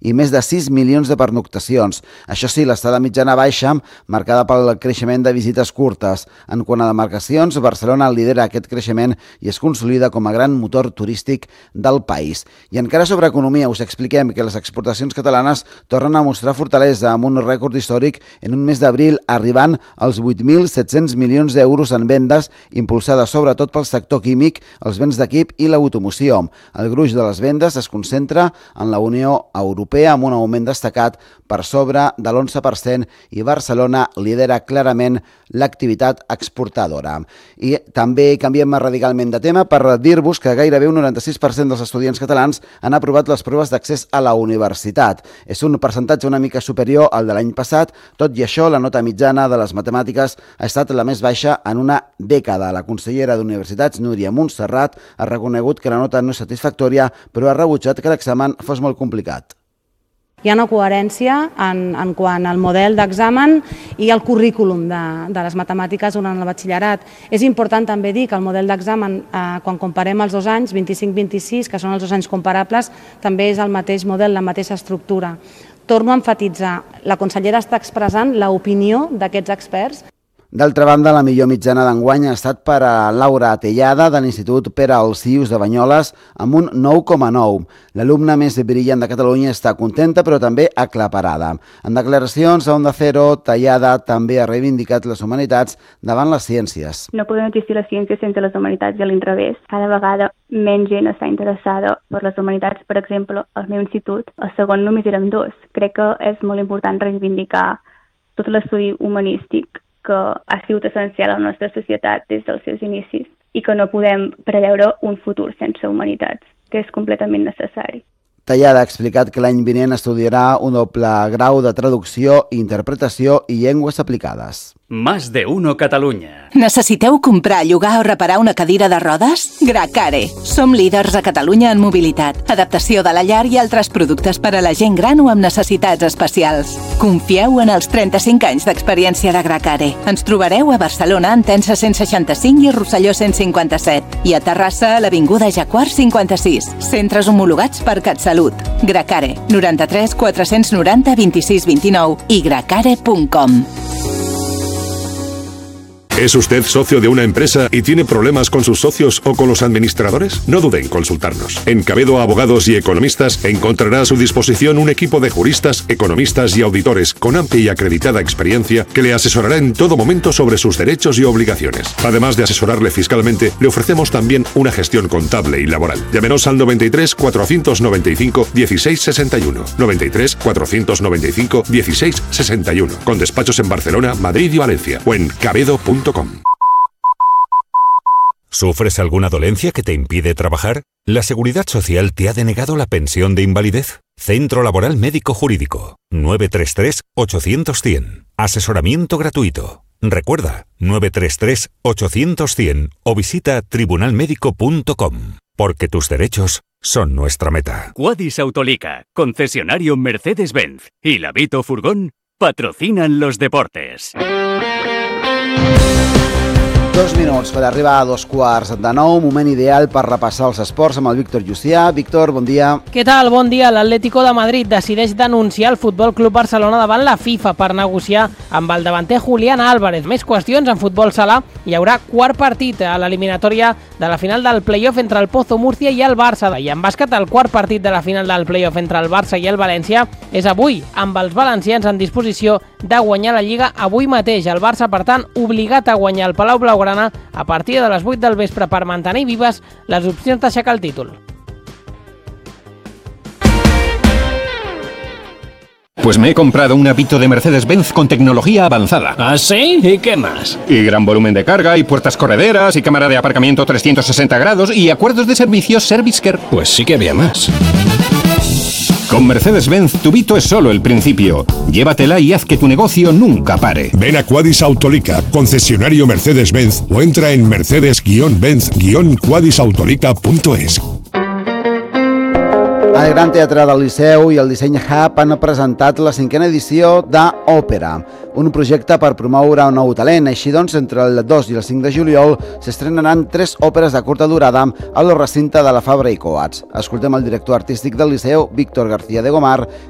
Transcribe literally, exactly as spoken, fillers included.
i més de sis milions de pernoctacions. Això sí, l'estada mitjana baixa, marcada pel creixement de visites curtes. En quant a demarcacions, Barcelona lidera aquest creixement i es consolida com a gran motor turístic del país. I encara sobre economia us expliquem que les exportacions catalanes tornen a mostrar fortalesa amb un rècord històric en un mes d'abril arribant als vuit mil set-cents milions d'euros en vendes, impulsada sobretot pel sector químic, els béns d'equip i l'automoció. El gruix de les vendes es concentra en la Unió Europea amb un augment destacat per sobre de l'onze per cent i Barcelona lidera clarament l'activitat exportadora. I també canviem radicalment de tema per dir-vos que gairebé un noranta-sis per cent dels estudiants catalans han aprovat les proves d'accés a la universitat. És un percentatge una mica superior al de l'any passat, tot i això la nota mitjana de les matemàtiques ha estat la més baixa en una dècada. La consellera d'Universitats, Núria Montserrat, ha reconegut que la nota no és satisfactòria, però ha rebutjat que l'examen fos molt complicat. Hi ha una coherència en, en quant al model d'examen i el currículum de, de les matemàtiques durant el batxillerat. És important també dir que el model d'examen, eh, quan comparem els dos anys, vint-i-cinc vint-i-sis, que són els dos anys comparables, també és el mateix model, la mateixa estructura. Torno a emfatitzar, la consellera està expressant l'opinió d'aquests experts. D'altra banda, la millor mitjana d'enguany ha estat per a Laura Atellada de l'Institut Pere Alsius de Banyoles amb un nou coma nou. L'alumna més brillant de Catalunya està contenta però també aclaparada. En declaracions a Onda Cero, Tellada també ha reivindicat les humanitats davant les ciències. No podem existir les ciències sense les humanitats i a l'inrevés. Cada vegada menys gent està interessada per les humanitats. Per exemple, al meu institut, al segon només érem dos. Crec que és molt important reivindicar tot l'estudi humanístic que ha sigut essencial a la nostra societat des dels seus inicis i que no podem preveure un futur sense humanitats, que és completament necessari. Tellada ha explicat que l'any vinent estudiarà un doble grau de traducció, interpretació i llengües aplicades. Más de uno Catalunya. Necessiteu comprar, llogar o reparar una cadira de rodes? Gracare. Som líders a Catalunya en mobilitat, adaptació de la llar i altres productes per a la gent gran o amb necessitats especials. Confieu en els trenta-cinc anys d'experiència de Gracare. Ens trobareu a Barcelona, Entença cent seixanta-cinc i Rosselló cent cinquanta-set. I a Terrassa, a l'Avinguda Jacquard cinquanta-sis. Centres homologats per CatSalut. Gracare. noranta-tres quatre-cents noranta vint-i-sis vint-i-nou i gracare punt com. ¿Es usted socio de una empresa y tiene problemas con sus socios o con los administradores? No dude en consultarnos. En Cabedo Abogados y Economistas encontrará a su disposición un equipo de juristas, economistas y auditores con amplia y acreditada experiencia que le asesorará en todo momento sobre sus derechos y obligaciones. Además de asesorarle fiscalmente, le ofrecemos también una gestión contable y laboral. Llámenos al noventa y tres cuatrocientos noventa y cinco dieciséis sesenta y uno. noventa y tres cuatrocientos noventa y cinco dieciséis sesenta y uno. Con despachos en Barcelona, Madrid y Valencia. O en cabedo punto com. ¿Sufres alguna dolencia que te impide trabajar? ¿La Seguridad Social te ha denegado la pensión de invalidez? Centro Laboral Médico Jurídico. nueve tres tres ochocientos cien. Asesoramiento gratuito. Recuerda, nueve tres tres ochocientos cien o visita tribunal médico punto com. Porque tus derechos son nuestra meta. Quadis Autolica, concesionario Mercedes-Benz y la Vito Furgón patrocinan los deportes. Dos minuts per arribar a dos quarts de nou, moment ideal per repassar els esports amb el Víctor Llucià. Víctor, bon dia. Què tal? Bon dia. L'Atlético de Madrid decideix denunciar el Futbol Club Barcelona davant la FIFA per negociar amb el davanter Julián Álvarez. Més qüestions en futbol sala. Hi haurà quart partit a l'eliminatòria de la final del play-off entre el Pozo Múrcia i el Barça. I en bàsquet, el quart partit de la final del play-off entre el Barça i el València és avui, amb els valencians en disposició de guanyar la Lliga avui mateix. El Barça, per tant, obligat a guanyar el Palau Blaugrana a partir de les vuit del vespre per mantenir vives les opcions d'aixecar el títol. Pues me he comprado una Vito de Mercedes-Benz con tecnología avanzada. ¿Ah, sí? ¿Y qué más? Y gran volumen de carga, y puertas correderas, y cámara de aparcamiento trescientos sesenta grados, y acuerdos de servicio Service Care. Pues sí que había más. Con Mercedes-Benz, tu Vito es solo el principio. Llévatela y haz que tu negocio nunca pare. Ven a Quadis Autolica, concesionario Mercedes-Benz, o entra en mercedes benz quadis autolica punto es. El Gran Teatre del Liceu i el Disseny Hub han presentat la cinquena edició d'Òpera, un projecte per promoure un nou talent. Així doncs, entre el dos i el cinc de juliol s'estrenaran tres òperes de curta durada al recinte de la Fabra i Coats. Escoltem el director artístic del Liceu, Víctor García de Gomar,